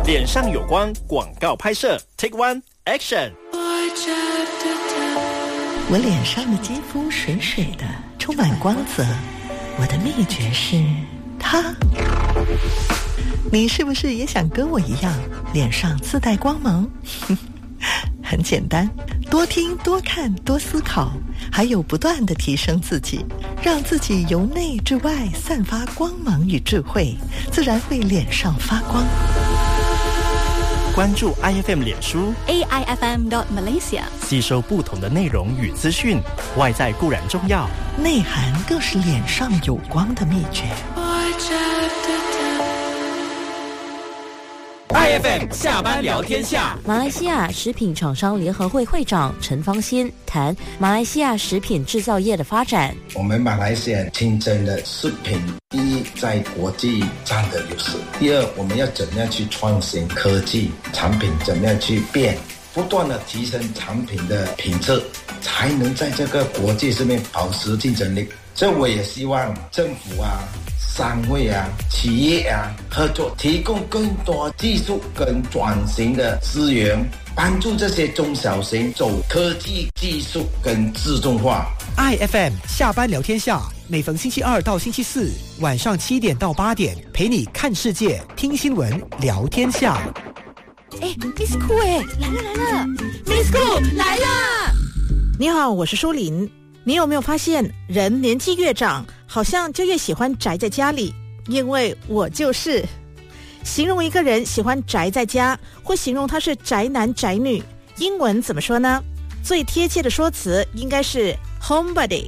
脸上有光广告拍摄 Take One Action。 我脸上的肌肤水水的，充满光泽。我的秘诀是它。你是不是也想跟我一样，脸上自带光芒？很简单，多听多看多思考，还有不断地提升自己，让自己由内至外散发光芒与智慧，自然会脸上发光。 关注 IFM 脸书 AIFM.Malaysia， 吸收不同的内容与资讯，外在固然重要， 内涵更是脸上有光的秘诀。 IFM 下班聊天下。 马来西亚食品厂商联合会会长陈方新谈马来西亚食品制造业的发展。 我们马来西亚竞争的食品，第一在国际占的优势，第二我们要怎么样去创新科技产品，怎么样去变，不断的提升产品的品质，才能在这个国际上面保持竞争力。所以我也希望政府啊、商会啊、企业啊合作，提供更多技术跟转型的资源，帮助这些中小型走科技技术跟自动化。 IFM 下班聊天下，每逢星期二到星期四晚上7点到8点，陪你看世界、听新闻、聊天下。 Miss Cool 来了 Miss Cool 来啦！ 你好，我是舒琳。你有没有发现，人年纪越长，好像就越喜欢宅在家里？因为我就是形容一个人喜欢宅在家，或形容他是宅男宅女，英文怎么说呢？最贴切的说辞应该是 homebody，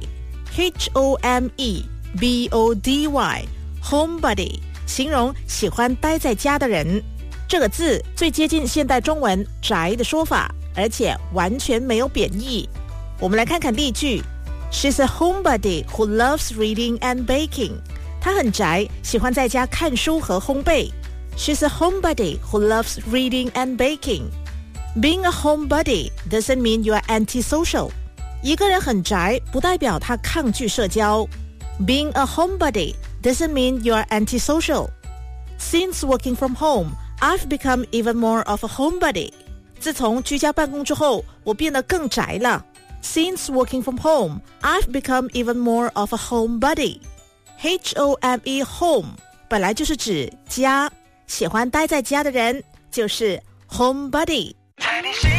Homebody， homebody， 形容喜欢待在家的人。这个字最接近现代中文宅的说法，而且完全没有贬义。我们来看看例句。She's a homebody who loves reading and baking. 她很宅，喜欢在家看书和烘焙。She's a homebody who loves reading and baking. Being a homebody doesn't mean you are antisocial. 一个人很宅，不代表他抗拒社交。Being a homebody doesn't mean you are antisocial. Since working from home, I've become even more of a homebody. 自从居家办公之后，我变得更宅了。Since working from home, I've become even more of a homebody. Home, home 本来就是指家，喜欢待在家的人就是 homebody。